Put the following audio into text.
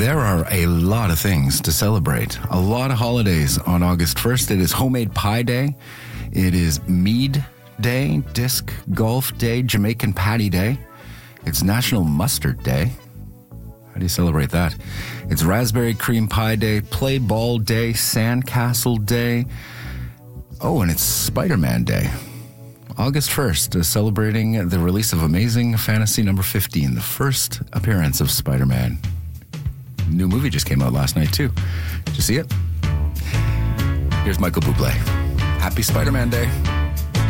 There are a lot of things to celebrate. A lot of holidays on August 1st. It is Homemade Pie Day. It is Mead Day, Disc Golf Day, Jamaican Patty Day. It's National Mustard Day. How do you celebrate that? It's Raspberry Cream Pie Day, Play Ball Day, Sandcastle Day. Oh, and it's Spider-Man Day. August 1st is celebrating the release of Amazing Fantasy number 15, the first appearance of Spider-Man. New movie just came out last night, too. Did you see it? Here's Michael Bublé. Happy Spider-Man Day.